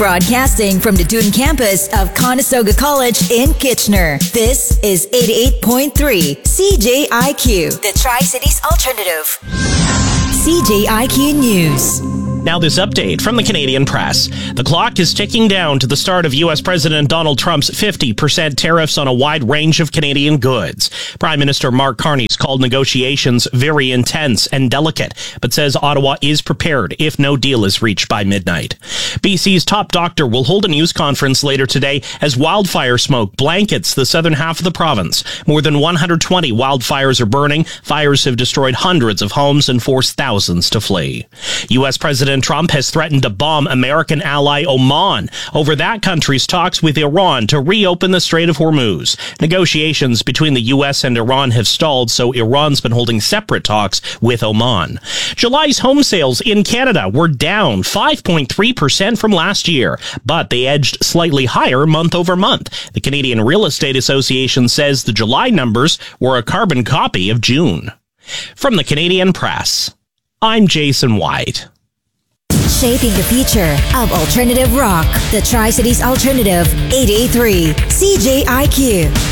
Broadcasting from the Dune campus of Conestoga College in Kitchener. This is 88.3 CJIQ, the Tri-Cities Alternative. CJIQ News. Now this update from the Canadian press. The clock is ticking down to the start of U.S. President Donald Trump's 50% tariffs on a wide range of Canadian goods. Prime Minister Mark Carney's called negotiations very intense and delicate, but says Ottawa is prepared if no deal is reached by midnight. BC's top doctor will hold a news conference later today as wildfire smoke blankets the southern half of the province. More than 120 wildfires are burning. Fires have destroyed hundreds of homes and forced thousands to flee. U.S. President Trump has threatened to bomb American ally Oman over that country's talks with Iran to reopen the Strait of Hormuz. Negotiations between the U.S. and Iran have stalled, so Iran's been holding separate talks with Oman. July's home sales in Canada were down 5.3% from last year, but they edged slightly higher month over month. The Canadian Real Estate Association says the July numbers were a carbon copy of June. From the Canadian Press, I'm Jason White. Shaping the future of alternative rock. The Tri-Cities Alternative, 88.3 CJIQ.